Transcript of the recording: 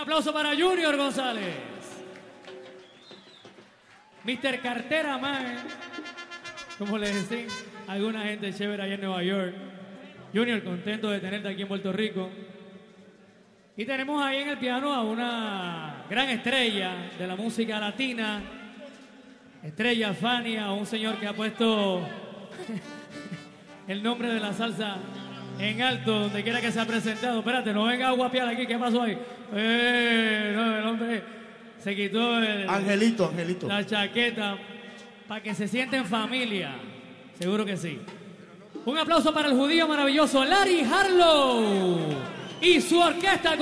aplauso para Junior González. Mr. Cartera Man, como le dicen alguna gente chévere allá en Nueva York. Junior, contento de tenerte aquí en Puerto Rico. Y tenemos ahí en el piano a una gran estrella de la música latina, Estrella Fania, un señor que ha puesto el nombre de la salsa en alto donde quiera que se ha presentado. Espérate, no venga a guapiar aquí, ¿qué pasó ahí? No, el hombre se quitó Angelito. la chaqueta para que se sienta en familia. Seguro que sí. Un aplauso para el judío maravilloso Larry Harlow y su orquesta.